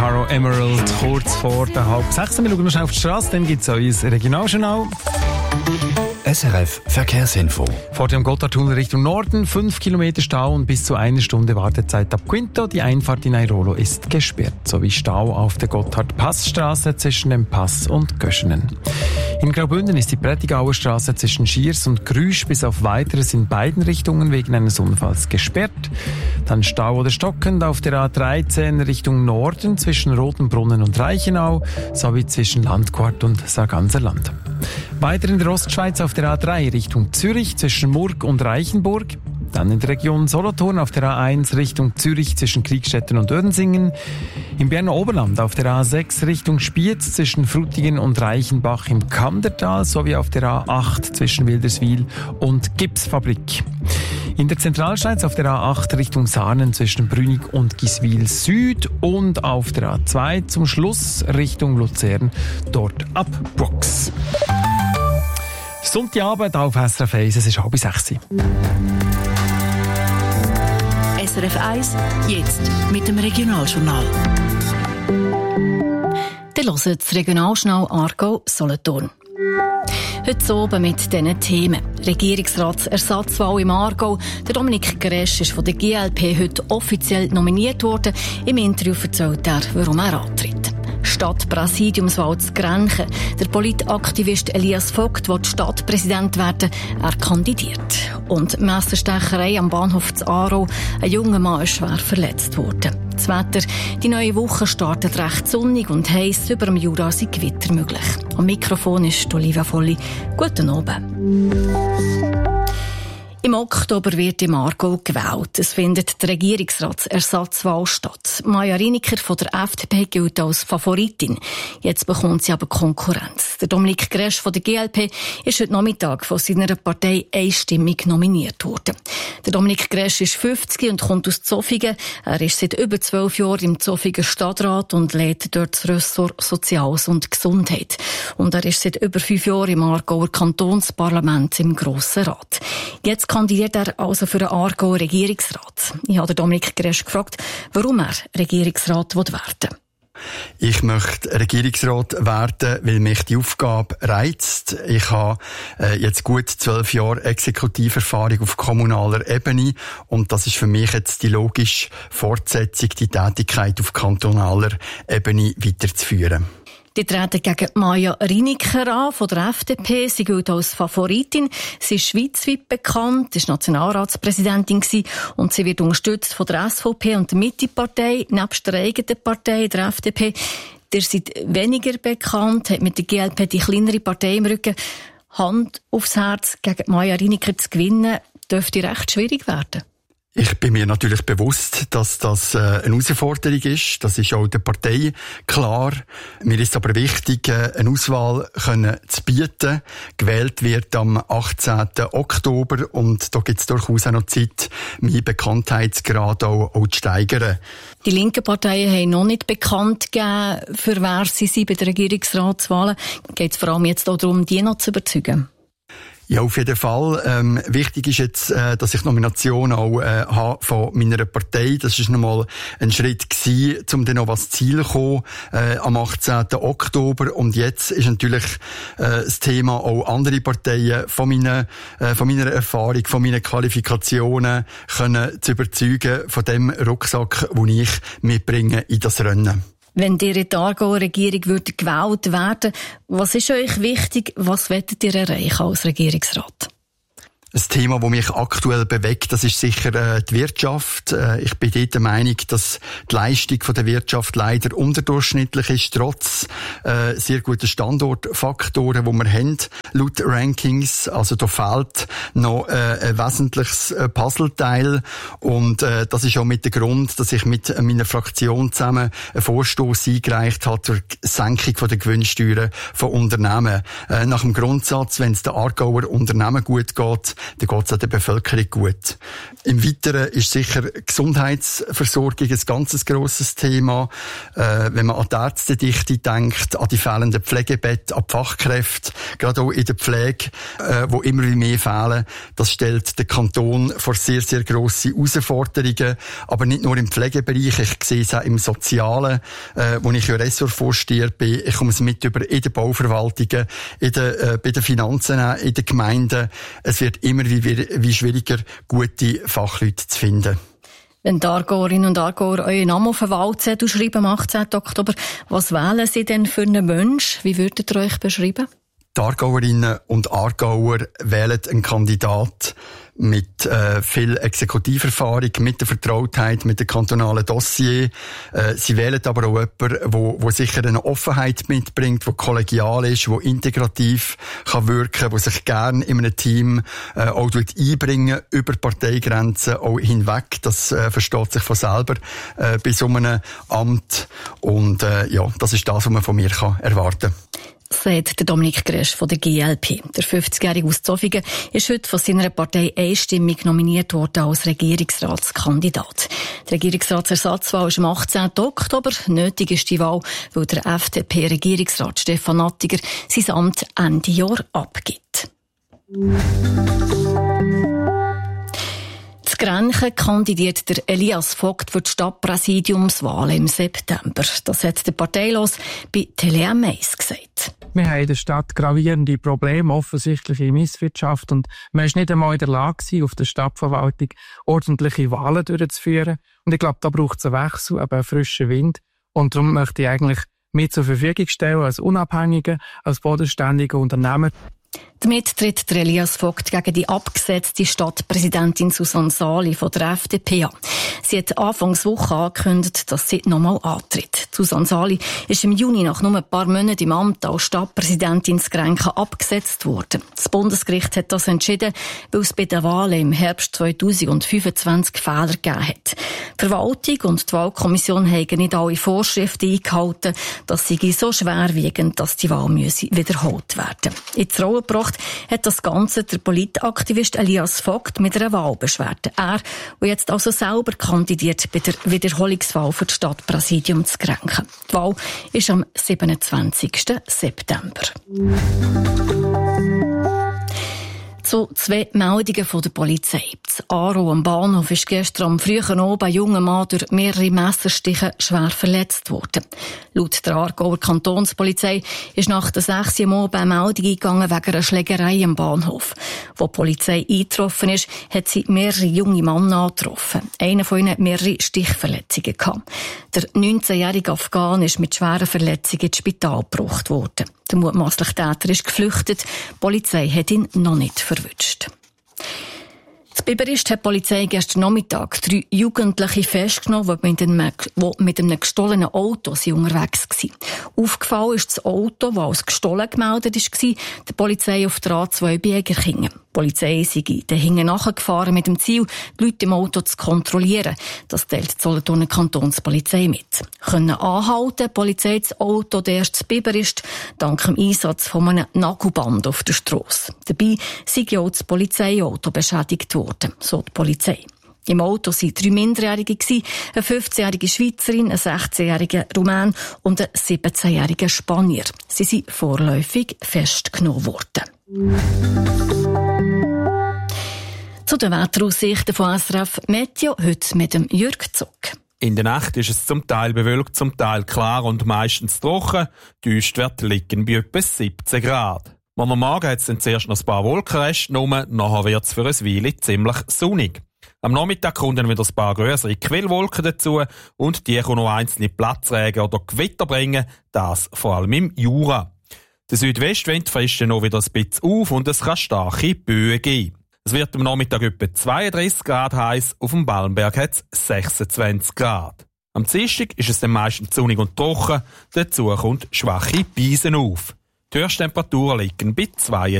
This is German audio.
Caro Emerald, kurz vor der 5:30. Wir schauen noch schnell auf die Straße, dann gibt es euer Regionaljournal. SRF Verkehrsinfo. Vor dem Gotthardtunnel Richtung Norden 5 Kilometer Stau und bis zu 1 Stunde Wartezeit ab Quinto. Die Einfahrt in Airolo ist gesperrt, sowie Stau auf der Gotthard-Passstraße zwischen dem Pass und Göschenen. In Graubünden ist die Prättigauer Straße zwischen Schiers und Grüsch bis auf Weiteres in beiden Richtungen wegen eines Unfalls gesperrt. Dann Stau oder stockend auf der A13 Richtung Norden zwischen Rotenbrunnen und Reichenau sowie zwischen Landquart und Sarganserland. Weiter in der Ostschweiz auf der A3 Richtung Zürich zwischen Murg und Reichenburg. Dann in der Region Solothurn auf der A1 Richtung Zürich zwischen Kriegstetten und Oedensingen. Im Berner Oberland auf der A6 Richtung Spiez zwischen Frutigen und Reichenbach im Kandertal sowie auf der A8 zwischen Wilderswil und Gipsfabrik. In der Zentralschweiz auf der A8 Richtung Saanen zwischen Brünig und Giswil Süd und auf der A2 zum Schluss Richtung Luzern, dort ab Brooks. Sonntagabend auf SRF 1, es ist 5:30. SRF 1, jetzt mit dem Regionaljournal. Ihr hört das Regionaljournal Aargau-Solothurn. Heute oben mit diesen Themen. Regierungsratsersatzwahl im Aargau. Der Dominik Gresch ist von der GLP heute offiziell nominiert worden. Im Interview erzählt er, warum er antritt. Stadtpräsidiumswahl zu Grenchen. Der Politaktivist Elias Vogt will Stadtpräsident werden. Er kandidiert. Und Messerstecherei am Bahnhof zu Aarau. Ein junger Mann ist schwer verletzt worden. Das Wetter. Die neue Woche startet recht sonnig und heiß. Über dem Jura sind Gewitter möglich. Am Mikrofon ist Olivia Volli. Guten Abend. Im Oktober wird im Aargau gewählt. Es findet die Regierungsratsersatzwahl statt. Maja Riniker von der FDP gilt als Favoritin. Jetzt bekommt sie aber Konkurrenz. Der Dominik Gresch von der GLP ist heute Nachmittag von seiner Partei einstimmig nominiert worden. Der Dominik Gresch ist 50 und kommt aus Zofingen. Er ist seit über 12 Jahren im Zofiger Stadtrat und leitet dort das Ressort Soziales und Gesundheit. Und er ist seit über 5 Jahren im Aargauer Kantonsparlament im Grossen Rat. Jetzt kandidiert er also für den Aargauer Regierungsrat. Ich habe Dominik Gresch gefragt, warum er Regierungsrat werden will. Ich möchte Regierungsrat werden, weil mich die Aufgabe reizt. Ich habe jetzt gut 12 Jahre Exekutiverfahrung auf kommunaler Ebene und das ist für mich jetzt die logische Fortsetzung, die Tätigkeit auf kantonaler Ebene weiterzuführen. Die treten gegen Maja Riniker an von der FDP. Sie gilt als Favoritin. Sie ist schweizweit bekannt, ist Nationalratspräsidentin gewesen und sie wird unterstützt von der SVP und der Mitte-Partei, nebst der eigenen Partei, der FDP. Ihr seid weniger bekannt, hat mit der GLP die kleinere Partei im Rücken. Hand aufs Herz, gegen Maja Riniker zu gewinnen, dürfte recht schwierig werden. Ich bin mir natürlich bewusst, dass das eine Herausforderung ist. Das ist auch der Partei klar. Mir ist aber wichtig, eine Auswahl zu bieten. Gewählt wird am 18. Oktober und da gibt es durchaus auch noch Zeit, meinen Bekanntheitsgrad auch zu steigern. Die linken Parteien haben noch nicht bekannt gegeben, für wer sie sind bei den Regierungsratswahlen. Geht es vor allem jetzt auch darum, die noch zu überzeugen? Ja, auf jeden Fall. Wichtig ist jetzt, dass ich die Nomination auch habe von meiner Partei. Das ist nochmal ein Schritt gewesen, um dann noch was Ziel zu kommen, am 18. Oktober. Und jetzt ist natürlich das Thema auch andere Parteien von meiner Erfahrung, von meinen Qualifikationen können zu überzeugen von dem Rucksack, den ich mitbringe in das Rennen. Wenn ihr in die Aargauer Regierung gewählt werden, was ist euch wichtig? Was wollt ihr erreichen als Regierungsrat? Ein Thema, das mich aktuell bewegt, das ist sicher die Wirtschaft. Ich bin dort der Meinung, dass die Leistung der Wirtschaft leider unterdurchschnittlich ist, trotz sehr guten Standortfaktoren, die wir haben, laut Rankings. Also da fehlt noch ein wesentliches Puzzleteil. Und das ist auch mit der Grund, dass ich mit meiner Fraktion zusammen einen Vorstoss eingereicht habe zur Senkung der Gewinnsteuern von Unternehmen. Nach dem Grundsatz, wenn es den Aargauer Unternehmen gut geht, dann geht es der Bevölkerung gut. Im Weiteren ist sicher Gesundheitsversorgung ein ganz grosses Thema. Wenn man an die Ärztedichte denkt, an die fehlenden Pflegebetten, an die Fachkräfte, gerade auch in der Pflege, wo immer mehr fehlen, das stellt den Kanton vor sehr, sehr grosse Herausforderungen. Aber nicht nur im Pflegebereich, ich sehe es auch im Sozialen, wo ich ja Ressortvorsteher bin. Ich komme es mit über in den Bauverwaltungen, bei den Finanzen, in den Gemeinden. Es wird immer wie schwieriger, gute Fachleute zu finden. Wenn die Aargauerinnen und Aargauer euren Namen auf den Wahlzettel schreiben am 18. Oktober, was wählen Sie denn für einen Mensch? Wie würdet ihr euch beschreiben? Die Aargauerinnen und Aargauer wählen einen Kandidat mit viel Exekutiverfahrung, mit der Vertrautheit, mit dem kantonalen Dossier. Sie wählen aber auch jemanden, der sicher eine Offenheit mitbringt, der kollegial ist, der integrativ kann wirken, der sich gern in einem Team auch einbringen über Parteigrenzen auch hinweg. Das versteht sich von selber bei so einem Amt. Und das ist das, was man von mir erwarten kann. Sagt der Dominik Gresch von der GLP. Der 50-Jährige aus Zofingen ist heute von seiner Partei einstimmig nominiert worden als Regierungsratskandidat. Die Regierungsratsersatzwahl ist am 18. Oktober. Nötig ist die Wahl, weil der FDP-Regierungsrat Stefan Nattiger sein Amt Ende Jahr abgibt. In Grenchen kandidiert der Elias Vogt für die Stadtpräsidiumswahl im September. Das hat der Parteilos bei Tele1 gesagt. Wir haben in der Stadt gravierende Probleme, offensichtliche Misswirtschaft, und man ist nicht einmal in der Lage, auf der Stadtverwaltung ordentliche Wahlen durchzuführen. Und ich glaube, da braucht es einen Wechsel, aber einen frischen Wind. Und darum möchte ich eigentlich mich zur Verfügung stellen als unabhängiger, als bodenständiger Unternehmer. Damit tritt der Elias Vogt gegen die abgesetzte Stadtpräsidentin Susanne Sali von der FDP an. Sie hat Anfangswoche angekündigt, dass sie nochmal antritt. Susanne Sali ist im Juni nach nur ein paar Monaten im Amt als Stadtpräsidentin in Grenchen abgesetzt worden. Das Bundesgericht hat das entschieden, weil es bei den Wahlen im Herbst 2025 Fehler gegeben hat. Die Verwaltung und die Wahlkommission haben nicht alle Vorschriften eingehalten. Das sei so schwerwiegend, dass die Wahl wiederholt werden müsse. Ins Rollen gebracht hat das Ganze der Politaktivist Elias Vogt mit einer Wahlbeschwerde. Er, der jetzt also selber kandidiert bei der Wiederholungswahl für das Stadtpräsidium zu Grenchen. Die Wahl ist am 27. September. Zu 2 Meldungen von der Polizei. In Aarau am Bahnhof ist gestern am frühen Abend ein junger Mann durch mehrere Messerstiche schwer verletzt worden. Laut der Aargauer Kantonspolizei ist nach der 6 Uhr am Abend eine Meldung eingegangen wegen einer Schlägerei am Bahnhof. Wo die Polizei eingetroffen ist, hat sie mehrere junge Männer angetroffen. Einer von ihnen hat mehrere Stichverletzungen gehabt. Der 19-jährige Afghan ist mit schweren Verletzungen ins Spital gebracht worden. Der mutmaßliche Täter ist geflüchtet. Die Polizei hat ihn noch nicht verwünscht. In Biberist hat die Polizei gestern Nachmittag 3 Jugendliche festgenommen, die mit einem gestohlenen Auto unterwegs waren. Aufgefallen ist das Auto, das als gestohlen gemeldet war, der Polizei auf der A2 bei Egerkingen. Die Polizei sei dahinter nachgefahren mit dem Ziel, die Leute im Auto zu kontrollieren. Das teilt die Solothurner Kantonspolizei mit. Können anhalten, die Polizei das Auto, der erst in Biberist, dank dem Einsatz von einem Nagelband auf der Strasse. Dabei sei auch das Polizeiauto beschädigt worden, so die Polizei. Im Auto waren 3 Minderjährige, eine 15-jährige Schweizerin, ein 16-jähriger Rumän und ein 17-jähriger Spanier. Sie sind vorläufig festgenommen worden. Zu den Wetteraussichten von SRF Meteo, heute mit dem Jürg Zuck. In der Nacht ist es zum Teil bewölkt, zum Teil klar und meistens trocken. Die Höchstwerte liegen bei etwa 17 Grad. Am Morgen hat es dann zuerst noch ein paar Wolkenreste genommen, nachher wird es für ein Weile ziemlich sonnig. Am Nachmittag kommen dann wieder ein paar grössere Quellwolken dazu und die können noch einzelne Platzregen oder Gewitter bringen, das vor allem im Jura. Der Südwestwind frisst dann noch wieder ein bisschen auf und es kann starke Böen geben. Es wird am Nachmittag etwa 32 Grad heiß, auf dem Balmberg hat es 26 Grad. Am Dienstag ist es dann meistens sonnig und trocken, dazu kommt schwache Beisen auf. Die Höchsttemperaturen liegen bei 22